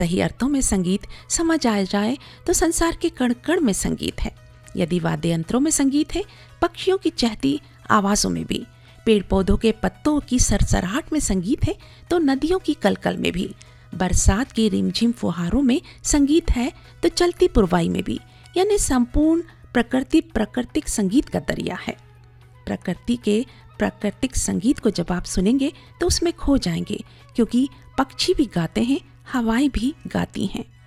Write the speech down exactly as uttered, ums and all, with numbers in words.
सही अर्थों में संगीत समझ आ जाए तो संसार के कण कण में संगीत है। यदि वाद्य यंत्रों में संगीत है, पक्षियों की चहती आवाज़ों में भी, पेड़ पौधों के पत्तों की सरसराहट में संगीत है, तो नदियों की कलकल में भी, बरसात की रिमझिम फुहारों में संगीत है, तो चलती पुरवाई में भी। यानी संपूर्ण प्रकृति प्राकृतिक संगीत का दरिया है। प्रकृति के प्राकृतिक संगीत को जब आप सुनेंगे तो उसमें खो जाएंगे, क्योंकि पक्षी भी गाते हैं, हवाएं भी गाती हैं।